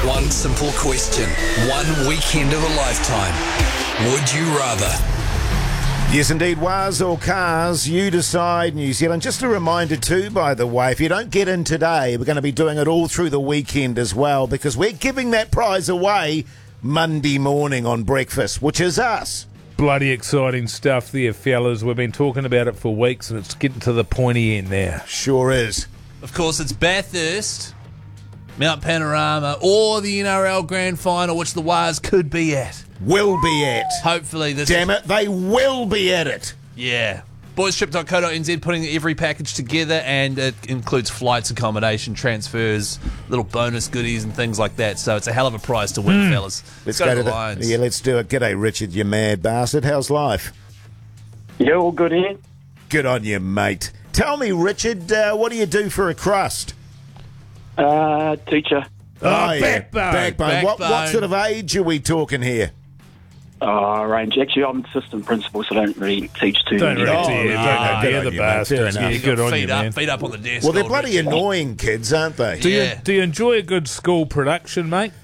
One simple question. One weekend of a lifetime. Would you rather? Yes, indeed. Wars or cars, you decide, New Zealand. Just a reminder too, by the way, if you don't get in today, we're going to be doing it all through the weekend as well, because we're giving that prize away Monday morning on breakfast, which is us. Bloody exciting stuff there, fellas. We've been talking about it for weeks, and it's getting to the pointy end now. Sure is. Of course, it's Bathurst, Mount Panorama, or the NRL Grand Final, which the Wars could be at. Will be at. Hopefully this... Damn it, they will be at it. Yeah. Boystrip.co.nz putting every package together, and it includes flights, accommodation, transfers, little bonus goodies and things like that. So it's a hell of a prize to win, fellas. Let's go to the Lions. Yeah, let's do it. G'day, Richard, you mad bastard. How's life? Yeah, all good here. Good on you, mate. Tell me, Richard, what do you do for a crust? Teacher. Backbone. Backbone. What Backbone. sort of age are we talking here? Range. Actually, I'm assistant principal, so I don't really teach too Don't many. really Oh, tear, no, don't good tear on the you, mate. Fair bastards. enough. Yeah, good on you, man. Feet up on the desk. Well, they're old bloody Richard. annoying kids, aren't they? Do you enjoy a good school production, mate?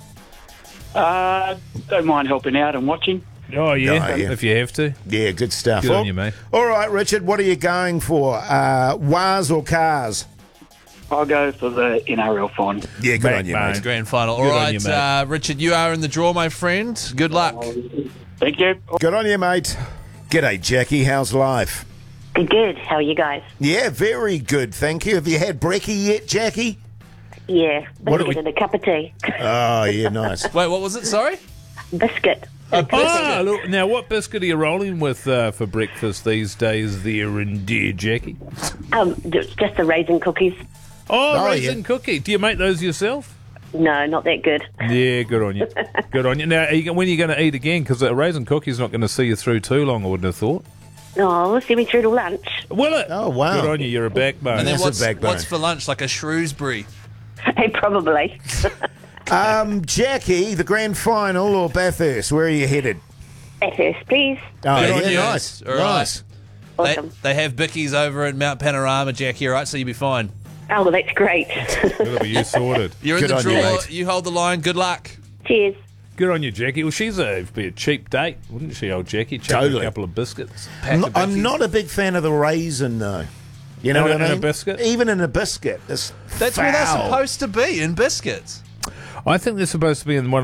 Don't mind helping out and watching. Oh, yeah, Oh, yeah. if you have to. Yeah, good stuff. Good on you, mate. All right, Richard, what are you going for? Wars or cars? I'll go for the NRL final. Yeah, good on you, Backbone. mate. Grand Final. All Good on right, you, mate. Richard, you are in the draw, my friend. Good luck. Thank you. Good on you, mate. G'day, Jackie. How's life? Good. How are you guys? Yeah, very good, thank you. Have you had brekkie yet, Jackie? Yeah, What do biscuit and a cup of tea. Oh, yeah, nice. Wait, what was it? Sorry? Biscuit. Oh, look, now what biscuit are you rolling with for breakfast these days there in dear Jackie? Just the raisin cookies. Oh, Oh, raisin cookie. Do you make those yourself? No, not that good. Yeah, good on you. Good on you. Now, when are you going to eat again? Because a raisin cookie's not going to see you through too long, I wouldn't have thought. Oh, see me through to lunch. Will it? Oh, wow. Good on you. You're a backbone. And then That's a backbone. what's for lunch? Like a Shrewsbury? Hey, probably. Jackie, the grand final or Bathurst? Where are you headed? Bathurst, please. Oh, Good on yeah, you. nice. All right. Nice. Awesome. They have Bickies over at Mount Panorama, Jackie, all right? So you'll be fine. Oh, well, that's great. That'll be you sorted. You're in Good the on you, draw. mate. You hold the line. Good luck. Cheers. Good on you, Jackie. Well, it'd be a cheap date, wouldn't she, old Jackie? Chuck Totally. a couple of biscuits. I'm not a big fan of the raisin, though. You know In what I a mean? biscuit? Even in a biscuit. It's That's where they're foul. supposed to be, in biscuits. I think they're supposed to be in one